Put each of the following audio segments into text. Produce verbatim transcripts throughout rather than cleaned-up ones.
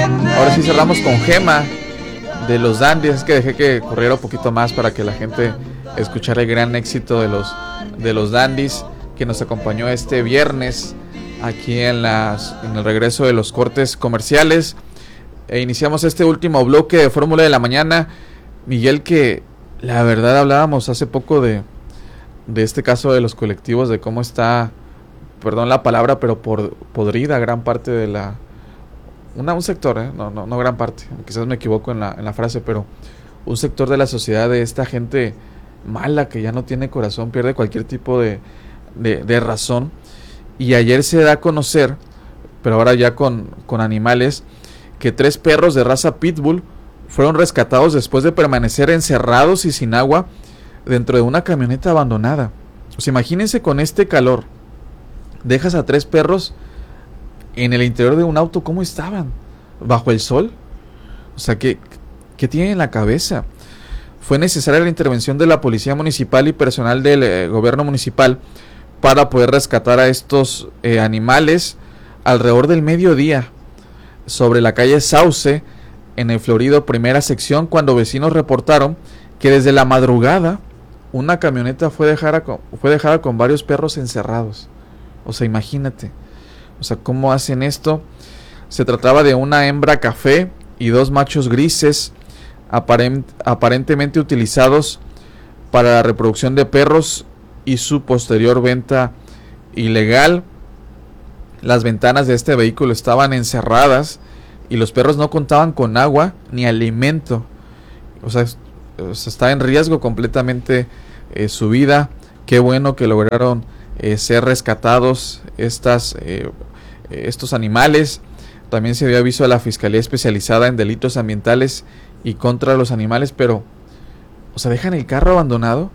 Ahora sí cerramos con Gema de los Dandies. Es que dejé que corriera un poquito más para que la gente escuchara el gran éxito de los, de los Dandies, que nos acompañó este viernes aquí en, las, en el regreso de los cortes comerciales. E iniciamos este último bloque de Fórmula de la Mañana. Miguel, que la verdad hablábamos hace poco de, de este caso de los colectivos, de cómo está, perdón la palabra, pero por, podrida gran parte de la... Una, un sector, ¿eh? no, no, no gran parte, quizás me equivoco en la, en la frase, pero un sector de la sociedad, de esta gente mala que ya no tiene corazón, pierde cualquier tipo de, de, de razón. Y ayer se da a conocer, pero ahora ya con, con animales, que tres perros de raza Pitbull fueron rescatados después de permanecer encerrados y sin agua dentro de una camioneta abandonada. O sea, imagínense con este calor, dejas a tres perros en el interior de un auto, ¿cómo estaban? ¿Bajo el sol? O sea, ¿qué, qué tienen en la cabeza? Fue necesaria la intervención de la policía municipal y personal del eh, gobierno municipal para poder rescatar a estos eh, animales alrededor del mediodía sobre la calle Sauce, en el Florido Primera Sección, cuando vecinos reportaron que desde la madrugada una camioneta fue dejada con, fue dejada con varios perros encerrados. O sea, imagínate. O sea, ¿cómo hacen esto? Se trataba de una hembra café y dos machos grises, aparent, aparentemente utilizados para la reproducción de perros y su posterior venta ilegal. Las ventanas de este vehículo estaban encerradas y los perros no contaban con agua ni alimento. O sea, está en riesgo completamente eh, su vida. Qué bueno que lograron eh, ser rescatados estas, eh, estos animales. También se dio aviso a la Fiscalía Especializada en Delitos Ambientales y contra los Animales, pero, o sea, dejan el carro abandonado.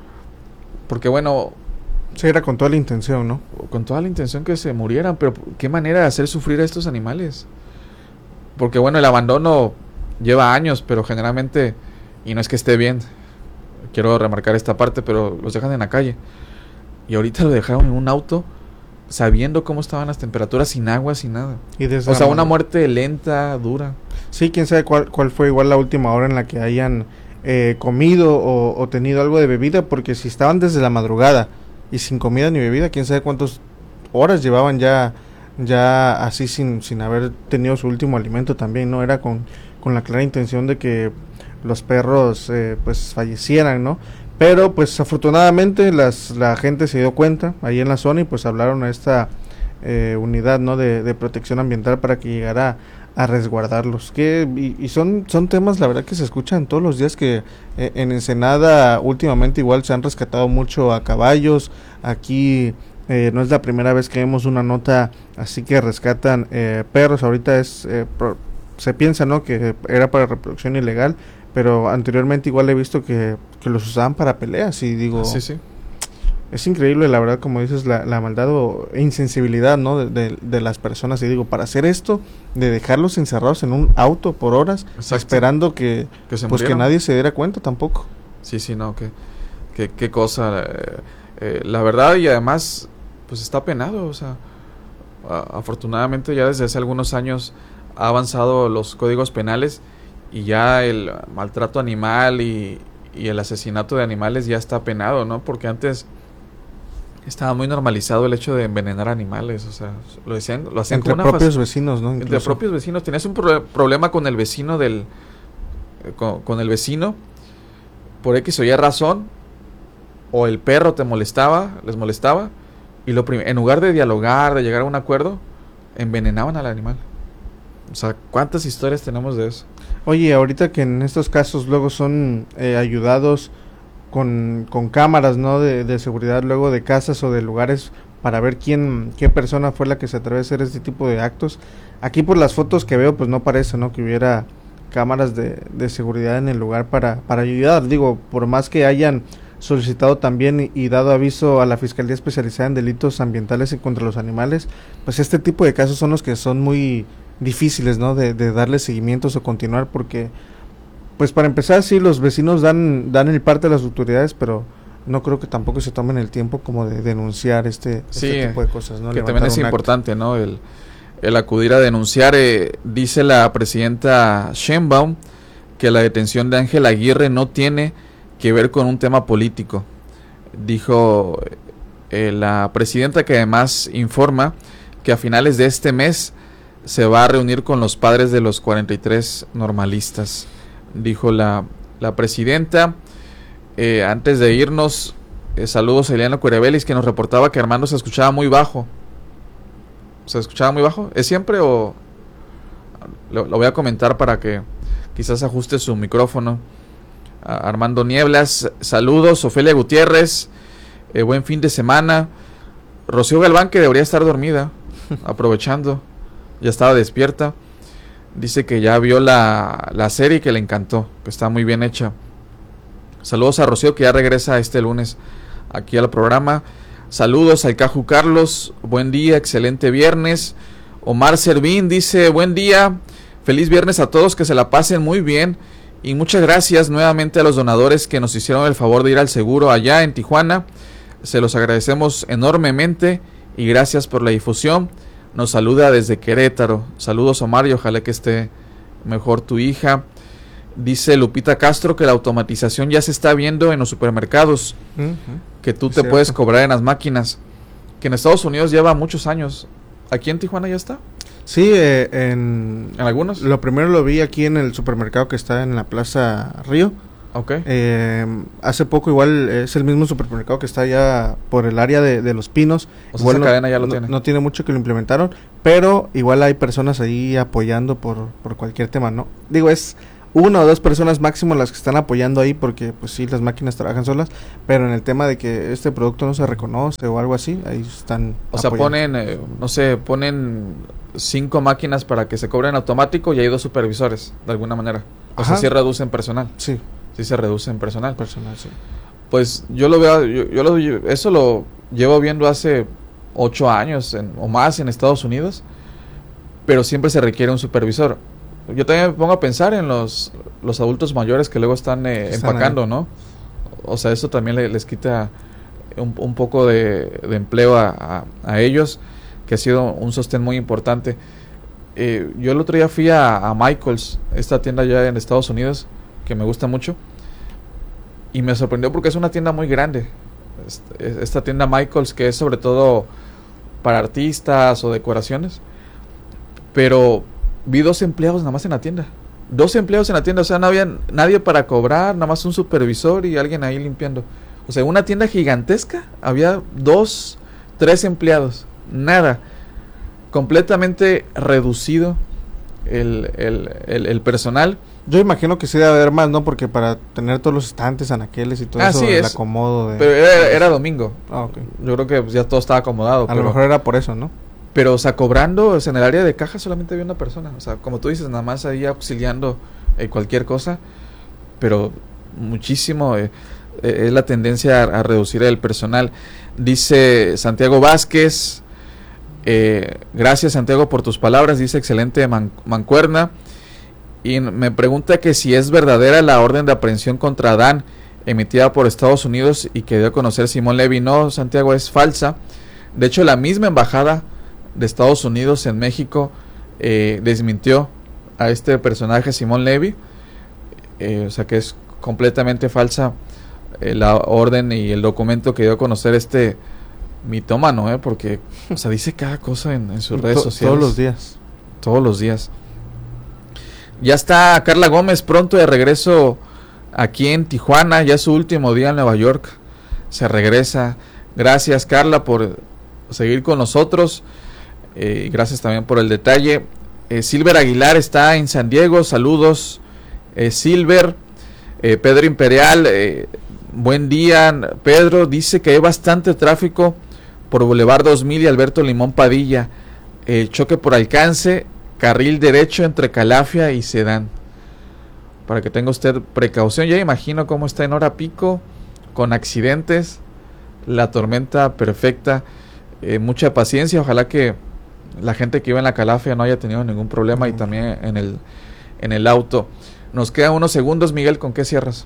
Porque bueno... Sí, era con toda la intención, ¿no? Con toda la intención que se murieran, pero qué manera de hacer sufrir a estos animales. Porque bueno, el abandono lleva años, pero generalmente, y no es que esté bien, quiero remarcar esta parte, pero los dejan en la calle. Y ahorita lo dejaron en un auto, sabiendo cómo estaban las temperaturas, sin agua, sin nada. Y desde o sea, una muerte lenta, dura. Sí, quién sabe cuál, cuál fue igual la última hora en la que hayan eh, comido o, o tenido algo de bebida, porque si estaban desde la madrugada y sin comida ni bebida, quién sabe cuántas horas llevaban ya ya así sin sin haber tenido su último alimento también, ¿no? Era con, con la clara intención de que los perros eh, pues fallecieran, ¿no? Pero pues afortunadamente las la gente se dio cuenta ahí en la zona y pues hablaron a esta eh, unidad, ¿no? de, de protección ambiental para que llegara a resguardarlos, que y, y son son temas la verdad que se escuchan todos los días, que eh, en Ensenada últimamente igual se han rescatado mucho a caballos. Aquí eh, no es la primera vez que vemos una nota así que rescatan eh, perros. Ahorita es eh, pro, se piensa, ¿no?, que era para reproducción ilegal, pero anteriormente igual he visto que, que los usaban para peleas y digo, sí, sí. Es increíble, la verdad, como dices, la, la maldad o insensibilidad, ¿no?, de, de, de las personas. Y digo, para hacer esto, de dejarlos encerrados en un auto por horas, exacto, esperando que, que se pues que nadie se diera cuenta tampoco. Sí, sí, no, que, que, qué cosa, eh, eh, la verdad, y además, pues está penado, o sea, a, afortunadamente ya desde hace algunos años ha avanzado los códigos penales y ya el maltrato animal y, y el asesinato de animales ya está penado, ¿no? Porque antes estaba muy normalizado el hecho de envenenar animales, o sea, lo decían, lo hacían entre con una propios vecinos, ¿no? Incluso. Entre propios vecinos, tenías un pro- problema con el vecino del, eh, con, con el vecino, por X o Y razón, o el perro te molestaba, les molestaba, y lo prim- en lugar de dialogar, de llegar a un acuerdo, envenenaban al animal. O sea, ¿cuántas historias tenemos de eso? Oye, ahorita que en estos casos luego son eh, ayudados Con, con cámaras, ¿no?, de, de seguridad luego de casas o de lugares para ver quién, qué persona fue la que se atreve a hacer este tipo de actos. Aquí por las fotos que veo, pues no parece, ¿no?, que hubiera cámaras de, de seguridad en el lugar para, para ayudar. Digo, por más que hayan solicitado también y, y dado aviso a la Fiscalía Especializada en Delitos Ambientales y contra los Animales, pues este tipo de casos son los que son muy difíciles, ¿no?, de, de darle seguimientos o continuar, porque pues para empezar, sí, los vecinos dan dan el parte a las autoridades, pero no creo que tampoco se tomen el tiempo como de denunciar este, sí, este tipo de cosas, ¿no? Que también es importante, ¿no? El, el acudir a denunciar. Eh, dice la presidenta Sheinbaum que la detención de Ángel Aguirre no tiene que ver con un tema político. Dijo eh, la presidenta, que además informa que a finales de este mes se va a reunir con los padres de los cuarenta y tres normalistas. Dijo la, la presidenta. Eh, antes de irnos, eh, saludos a Eliana Cuerebelis, que nos reportaba que Armando se escuchaba muy bajo. ¿Se escuchaba muy bajo? ¿Es siempre o...? Lo, lo voy a comentar para que quizás ajuste su micrófono. A Armando Nieblas, saludos. Ofelia Gutiérrez, eh, buen fin de semana. Rocío Galván, que debería estar dormida, aprovechando, ya estaba despierta. Dice que ya vio la, la serie y que le encantó, que está muy bien hecha. Saludos a Rocío, que ya regresa este lunes aquí al programa. Saludos al Caju Carlos, buen día, excelente viernes. Omar Servín dice, buen día, feliz viernes a todos, que se la pasen muy bien. Y muchas gracias nuevamente a los donadores que nos hicieron el favor de ir al seguro allá en Tijuana. Se los agradecemos enormemente y gracias por la difusión. Nos saluda desde Querétaro. Saludos, Omar, y ojalá que esté mejor tu hija. Dice Lupita Castro que la automatización ya se está viendo en los supermercados. Uh-huh. Que tú te Cierto. puedes cobrar en las máquinas. Que en Estados Unidos lleva muchos años. ¿Aquí en Tijuana ya está? Sí, eh, en... ¿En algunos? Lo primero lo vi aquí en el supermercado que está en la Plaza Río. Okay. Eh, hace poco igual es el mismo supermercado que está allá por el área de, de Los Pinos. O sea, igual esa no, cadena ya lo no, tiene. No tiene mucho que lo implementaron, pero igual hay personas ahí apoyando por, por cualquier tema, ¿no? Digo, es una o dos personas máximo las que están apoyando ahí porque pues sí, las máquinas trabajan solas, pero en el tema de que este producto no se reconoce o algo así, ahí están O sea, apoyando. ponen, eh, no sé, ponen cinco máquinas para que se cobren automático y hay dos supervisores, de alguna manera. O Ajá. sea, sí reducen personal. Sí. Sí se reduce en personal. Personal, sí. Pues yo lo veo, yo, yo lo, eso lo llevo viendo hace ocho años en, o más en Estados Unidos, pero siempre se requiere un supervisor. Yo también me pongo a pensar en los, los adultos mayores que luego están, eh, están empacando, ahí. ¿no? O sea, eso también le, les quita un, un poco de, de empleo a, a, a ellos, que ha sido un sostén muy importante. Eh, yo el otro día fui a, a Michael's, esta tienda allá en Estados Unidos, que me gusta mucho, y me sorprendió porque es una tienda muy grande. Esta tienda Michael's, que es sobre todo para artistas o decoraciones, pero vi dos empleados nada más en la tienda. Dos empleados en la tienda, o sea, no había nadie para cobrar, nada más un supervisor y alguien ahí limpiando. O sea, una tienda gigantesca, había dos, tres empleados, nada. Completamente reducido el, el, el, el personal. Yo imagino que sí debe haber más, ¿no? Porque para tener todos los estantes, anaqueles y todo ah, eso, sí el es. acomodo de... Pero era, era domingo. Ah, ok. Yo creo que pues, ya todo estaba acomodado. A pero, lo mejor era por eso, ¿no? Pero, o sea, cobrando, o sea, en el área de caja solamente había una persona. O sea, como tú dices, nada más ahí auxiliando eh, cualquier cosa. Pero muchísimo eh, eh, es la tendencia a, a reducir el personal. Dice Santiago Vázquez, eh, gracias Santiago por tus palabras, dice excelente man, mancuerna. Y me pregunta que si es verdadera la orden de aprehensión contra Adán emitida por Estados Unidos y que dio a conocer Simón Levy. No, Santiago, es falsa. De hecho, la misma embajada de Estados Unidos en México eh, desmintió a este personaje Simón Levy. Eh, o sea que es completamente falsa eh, la orden y el documento que dio a conocer este mitómano, ¿eh? Porque o sea, dice cada cosa en, en sus redes to- sociales. Todos los días. Todos los días. Ya está Carla Gómez pronto de regreso aquí en Tijuana, ya su último día en Nueva York. Se regresa. Gracias, Carla, por seguir con nosotros. Eh, gracias también por el detalle. Eh, Silver Aguilar está en San Diego. Saludos, eh, Silver. Eh, Pedro Imperial, eh, buen día. Pedro dice que hay bastante tráfico por Boulevard dos mil y Alberto Limón Padilla. Eh, choque por alcance. Carril derecho entre Calafia y Sedán. Para que tenga usted precaución. Ya imagino cómo está en hora pico, con accidentes, la tormenta perfecta. Eh, mucha paciencia. Ojalá que la gente que iba en la Calafia no haya tenido ningún problema. Y también en el, en el auto. Nos quedan unos segundos, Miguel. ¿Con qué cierras?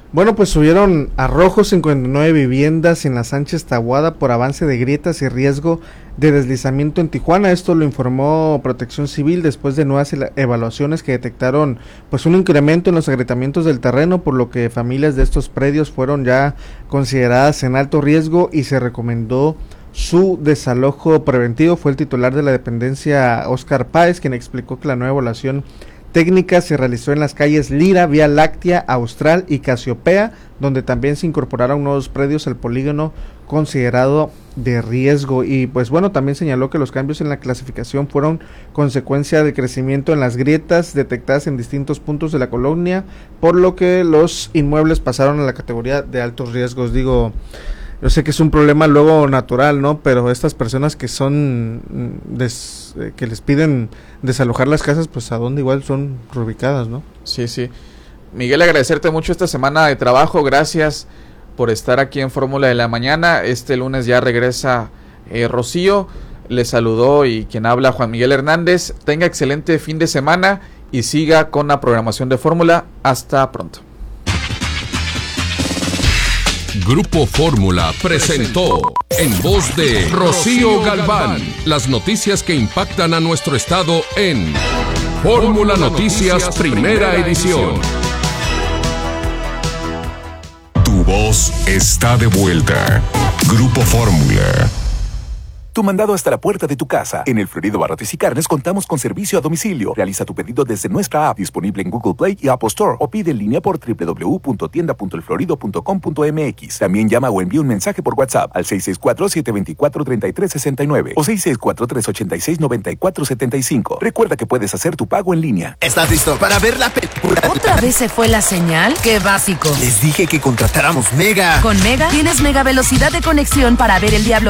Bueno, pues subieron a rojo cincuenta y nueve viviendas en la Sánchez Taboada por avance de grietas y riesgo de deslizamiento en Tijuana. Esto lo informó Protección Civil después de nuevas evaluaciones que detectaron pues un incremento en los agrietamientos del terreno, por lo que familias de estos predios fueron ya consideradas en alto riesgo y se recomendó su desalojo preventivo. Fue el titular de la dependencia, Óscar Páez, quien explicó que la nueva evaluación técnica se realizó en las calles Lira, Vía Láctea, Austral y Casiopea, donde también se incorporaron nuevos predios al polígono considerado de riesgo. Y pues bueno, también señaló que los cambios en la clasificación fueron consecuencia de crecimiento en las grietas detectadas en distintos puntos de la colonia, por lo que los inmuebles pasaron a la categoría de altos riesgos. Digo, yo sé que es un problema luego natural, ¿no? Pero estas personas que son, des, eh, que les piden desalojar las casas, pues a dónde igual son reubicadas, ¿no? Sí, sí. Miguel, agradecerte mucho esta semana de trabajo. Gracias por estar aquí en Fórmula de la Mañana. Este lunes ya regresa eh, Rocío. Les saludó y quien habla, Juan Miguel Hernández. Tenga excelente fin de semana y siga con la programación de Fórmula. Hasta pronto. Grupo Fórmula presentó en voz de Rocío Galván las noticias que impactan a nuestro estado en Fórmula Noticias Primera Edición. Tu voz está de vuelta. Grupo Fórmula. Tu mandado hasta la puerta de tu casa. En El Florido Barrotes y Carnes contamos con servicio a domicilio. Realiza tu pedido desde nuestra app, disponible en Google Play y Apple Store, o pide en línea por doble u doble u doble u punto tienda punto el florido punto com punto m x. También llama o envía un mensaje por WhatsApp al seis seis cuatro, siete dos cuatro, tres tres seis nueve o seis seis cuatro, tres ocho seis, nueve cuatro siete cinco. Recuerda que puedes hacer tu pago en línea. ¿Estás listo para ver la película? ¿Otra vez se fue la señal? ¡Qué básico! Les dije que contratáramos Mega. Con Mega tienes mega velocidad de conexión para ver El Diablo